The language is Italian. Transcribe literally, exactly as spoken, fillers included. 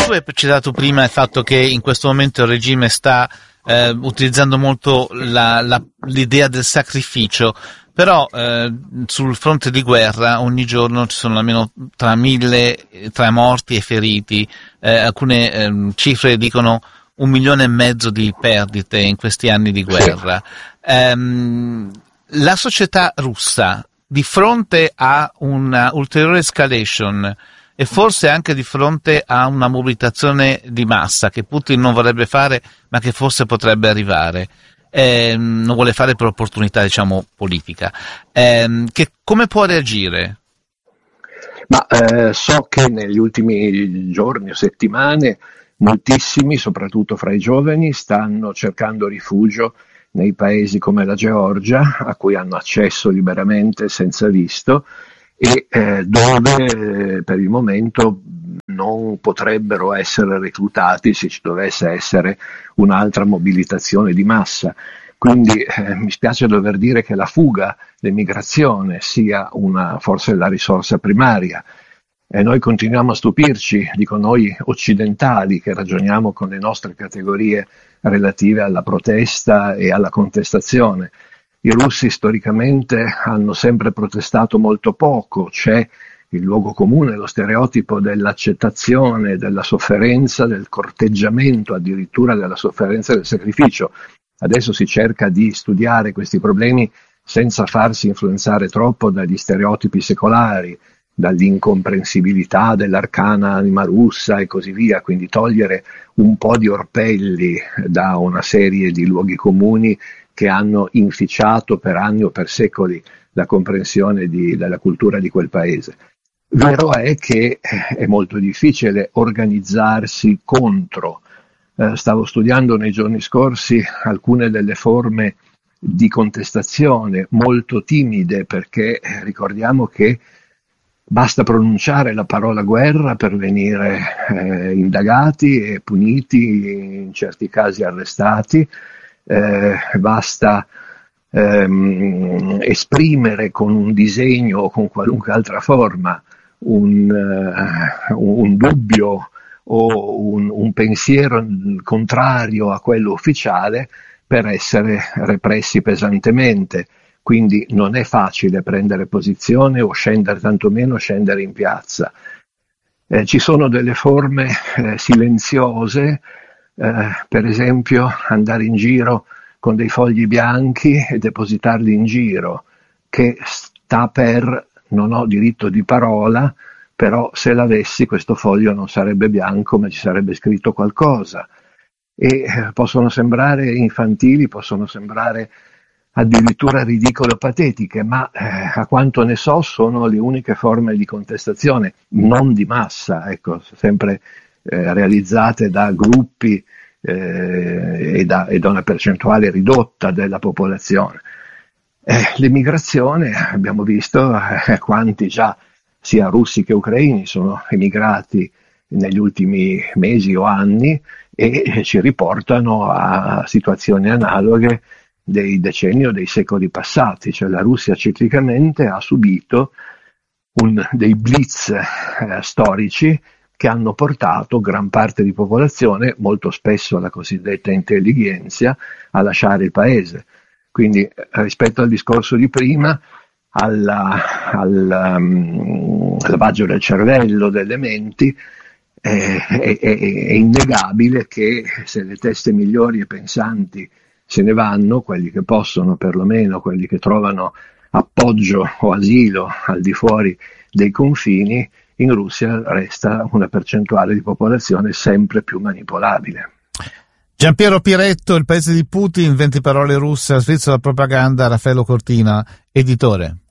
tu hai citato prima il fatto che in questo momento il regime sta eh, utilizzando molto la, la, l'idea del sacrificio, però eh, sul fronte di guerra ogni giorno ci sono almeno tra mille tra morti e feriti, eh, alcune eh, cifre dicono un milione e mezzo di perdite in questi anni di guerra. Ehm, la società russa, di fronte a una ulteriore escalation e forse anche di fronte a una mobilitazione di massa che Putin non vorrebbe fare ma che forse potrebbe arrivare, eh, non vuole fare per opportunità, diciamo, politica, eh, che come può reagire? Ma eh, so che negli ultimi giorni o settimane moltissimi, soprattutto fra i giovani, stanno cercando rifugio nei paesi come la Georgia, a cui hanno accesso liberamente senza visto, e eh, dove eh, per il momento non potrebbero essere reclutati se ci dovesse essere un'altra mobilitazione di massa. Quindi eh, mi spiace dover dire che la fuga, l'emigrazione sia una, forse la risorsa primaria. E noi continuiamo a stupirci, dico noi occidentali che ragioniamo con le nostre categorie relative alla protesta e alla contestazione. I russi storicamente hanno sempre protestato molto poco, c'è il luogo comune, lo stereotipo dell'accettazione, della sofferenza, del corteggiamento addirittura della sofferenza e del sacrificio. Adesso si cerca di studiare questi problemi senza farsi influenzare troppo dagli stereotipi secolari, dall'incomprensibilità dell'arcana anima russa e così via, quindi togliere un po' di orpelli da una serie di luoghi comuni che hanno inficiato per anni o per secoli la comprensione di, della cultura di quel paese. Vero è che è molto difficile organizzarsi contro. Eh, stavo studiando nei giorni scorsi alcune delle forme di contestazione molto timide, perché ricordiamo che basta pronunciare la parola guerra per venire eh, indagati e puniti, in certi casi arrestati, eh, basta ehm, esprimere con un disegno o con qualunque altra forma un, uh, un dubbio o un, un pensiero contrario a quello ufficiale per essere repressi pesantemente. Quindi non è facile prendere posizione o scendere, tantomeno scendere in piazza. Eh, ci sono delle forme eh, silenziose, eh, per esempio andare in giro con dei fogli bianchi e depositarli in giro, che sta per non ho diritto di parola, però se l'avessi questo foglio non sarebbe bianco ma ci sarebbe scritto qualcosa. E eh, possono sembrare infantili, possono sembrare addirittura ridicole o patetiche, ma eh, a quanto ne so sono le uniche forme di contestazione, non di massa, ecco, sempre eh, realizzate da gruppi eh, e, da, e da una percentuale ridotta della popolazione. Eh, l'emigrazione, abbiamo visto eh, quanti già sia russi che ucraini sono emigrati negli ultimi mesi o anni e eh, ci riportano a situazioni analoghe dei decenni o dei secoli passati, cioè la Russia ciclicamente ha subito un, dei blitz eh, storici che hanno portato gran parte di popolazione, molto spesso la cosiddetta intellighenzia, a lasciare il paese. Quindi eh, rispetto al discorso di prima, alla, al um, lavaggio del cervello, delle menti, eh, è, è, è innegabile che se le teste migliori e pensanti se ne vanno, quelli che possono perlomeno, quelli che trovano appoggio o asilo al di fuori dei confini, in Russia resta una percentuale di popolazione sempre più manipolabile. Giampiero Piretto, Il paese di Putin, venti parole russe, la Svizzera propaganda, Raffaello Cortina, editore.